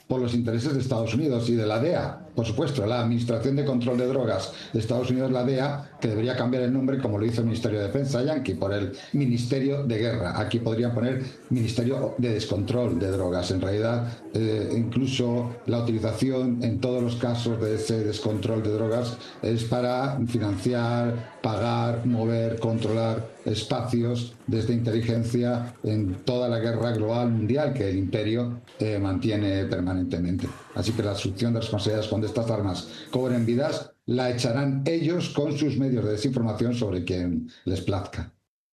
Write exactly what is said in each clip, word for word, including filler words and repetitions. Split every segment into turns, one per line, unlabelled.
por los intereses de Estados Unidos y de la D E A, por supuesto, la Administración de Control de Drogas de Estados Unidos, la D E A, que debería cambiar el nombre, como lo hizo el Ministerio de Defensa yanqui, por el Ministerio de Guerra. Aquí podrían poner Ministerio de Descontrol de Drogas. En realidad, eh, incluso la utilización en todos los casos de ese descontrol de drogas es para financiar, pagar, mover, controlar espacios desde inteligencia en toda la guerra global mundial que el imperio eh, mantiene permanentemente. Así que la asunción de responsabilidades cuando estas armas cobren vidas la echarán ellos con sus medios de desinformación sobre quien les plazca.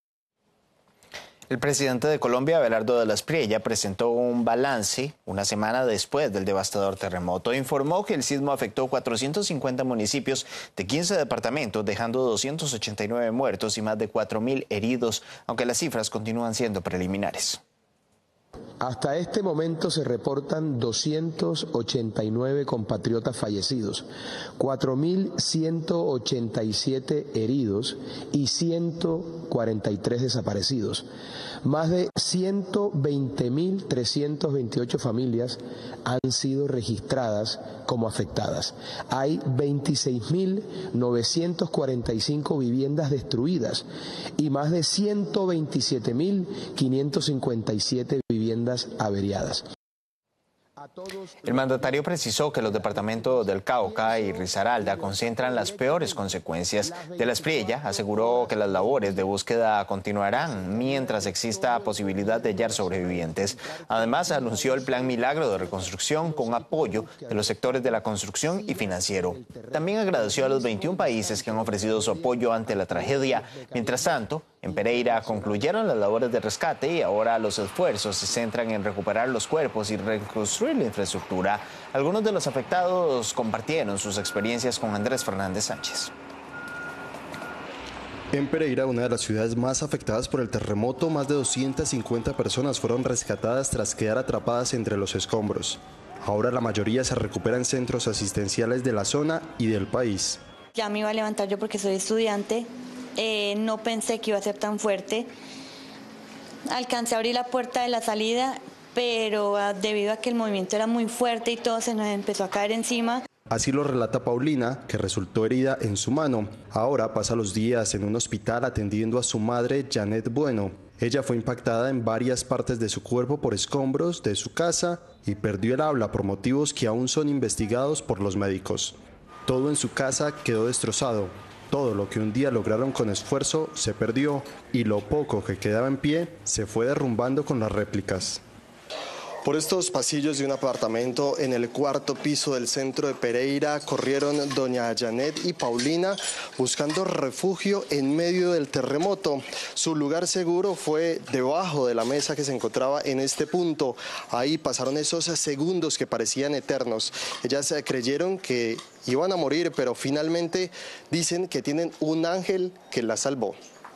El presidente de Colombia, Abelardo de la Espriella, presentó un balance una semana después del devastador terremoto. Informó que el sismo afectó cuatrocientos cincuenta municipios de quince departamentos, dejando doscientos ochenta y nueve muertos y más de cuatro mil heridos, aunque las cifras continúan siendo preliminares.
Hasta este momento se reportan doscientos ochenta y nueve compatriotas fallecidos, cuatro mil ciento ochenta y siete heridos y ciento cuarenta y tres desaparecidos. Más de ciento veinte mil trescientas veintiocho familias han sido registradas como afectadas. Hay veintiséis mil novecientas cuarenta y cinco viviendas destruidas y más de ciento veintisiete mil quinientas cincuenta y siete viviendas averiadas.
El mandatario precisó que los departamentos del Cauca y Risaralda concentran las peores consecuencias. De la Espriella aseguró que las labores de búsqueda continuarán mientras exista posibilidad de hallar sobrevivientes. Además, anunció el Plan Milagro de reconstrucción con apoyo de los sectores de la construcción y financiero. También agradeció a los veintiún países que han ofrecido su apoyo ante la tragedia. Mientras tanto, en Pereira concluyeron las labores de rescate y ahora los esfuerzos se centran en recuperar los cuerpos y reconstruir la infraestructura. Algunos de los afectados compartieron sus experiencias con Andrés Fernández Sánchez.
En Pereira, una de las ciudades más afectadas por el terremoto, más de doscientas cincuenta personas fueron rescatadas tras quedar atrapadas entre los escombros. Ahora la mayoría se recupera en centros asistenciales de la zona y del país.
Ya me iba a levantar yo porque soy estudiante. Eh, no pensé que iba a ser tan fuerte. Alcancé a abrir la puerta de la salida, pero uh, debido a que el movimiento era muy fuerte y todo se nos empezó a caer encima.
Así lo relata Paulina, que resultó herida en su mano. Ahora pasa los días en un hospital atendiendo a su madre, Janet Bueno. Ella fue impactada en varias partes de su cuerpo por escombros de su casa y perdió el habla por motivos que aún son investigados por los médicos. Todo en su casa quedó destrozado. Todo lo que un día lograron con esfuerzo se perdió y lo poco que quedaba en pie se fue derrumbando con las réplicas. Por estos pasillos de un apartamento en el cuarto piso del centro de Pereira corrieron doña Janet y Paulina buscando refugio en medio del terremoto. Su lugar seguro fue debajo de la mesa que se encontraba en este punto. Ahí pasaron esos segundos que parecían eternos. Ellas creyeron que iban a morir, pero finalmente dicen que tienen un ángel que las salvó.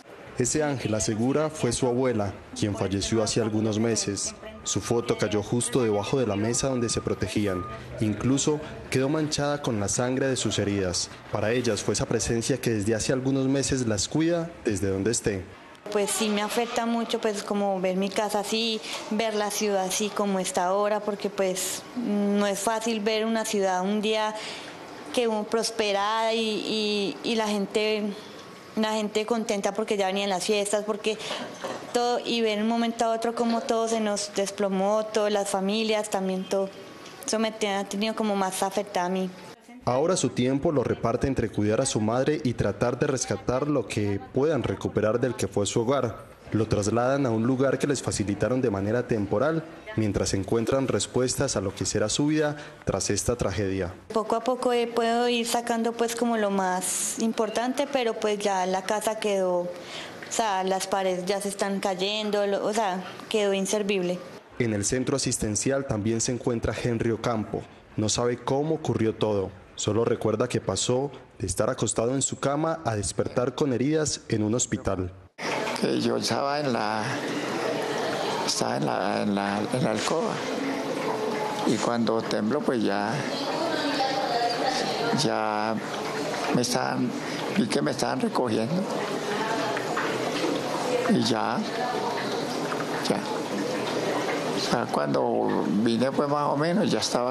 Ese ángel, asegura, fue su abuela, quien falleció hace algunos meses. Su foto cayó justo debajo de la mesa donde se protegían. Incluso quedó manchada con la sangre de sus heridas. Para ellas fue esa presencia que desde hace algunos meses las cuida desde donde esté.
Pues sí me afecta mucho, pues como ver mi casa así, ver la ciudad así como está ahora, porque pues no es fácil ver una ciudad un día que prosperada y, y, y la gente... la gente contenta porque ya venían las fiestas, porque todo, y ver un momento a otro como todo se nos desplomó, todas las familias, también todo. Eso me ha tenido como más afectada a mí.
Ahora su tiempo lo reparte entre cuidar a su madre y tratar de rescatar lo que puedan recuperar del que fue su hogar. Lo trasladan a un lugar que les facilitaron de manera temporal, mientras encuentran respuestas a lo que será su vida tras esta tragedia.
Poco a poco he, puedo ir sacando pues como lo más importante, pero pues ya la casa quedó, o sea, las paredes ya se están cayendo, lo, o sea, quedó inservible.
En el centro asistencial también se encuentra Henry Ocampo. No sabe cómo ocurrió todo, solo recuerda que pasó de estar acostado en su cama a despertar con heridas en un hospital.
Yo estaba en la, estaba en la, en la, en la alcoba y cuando tembló pues ya, ya me estaban, vi que me estaban recogiendo y ya, ya, o sea, cuando vine pues más o menos ya estaba